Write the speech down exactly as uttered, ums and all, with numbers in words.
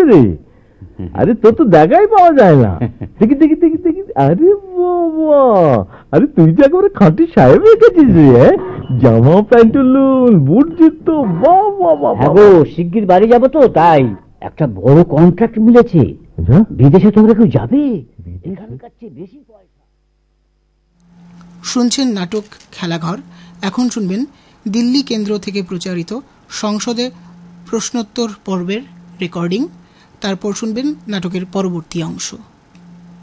রে? আরে তোর তো দেখাই পাওয়া যায় না। দেখি দেখি দেখি দেখি, আরে বাবা, আরে তুই যে একেবারে খাঁটি সাহেব রেখেছিস রে। জামা প্যান্টুলুন, বুট জুতো, বাবা বাবা। শিগগির বাড়ি যাবো তো, তাই একটা বড় কন্ট্রাক্ট মিলেছে। বিদেশে তোমরা কেউ যাবে? এখানকার চেয়ে বেশি পয়সা। শুনছেন নাটক খেলাঘর। এখন শুনবেন দিল্লি কেন্দ্র থেকে প্রচারিত সংসদে প্রশ্নোত্তর পর্বের রেকর্ডিং। তারপর শুনবেন নাটকের পরবর্তী অংশ।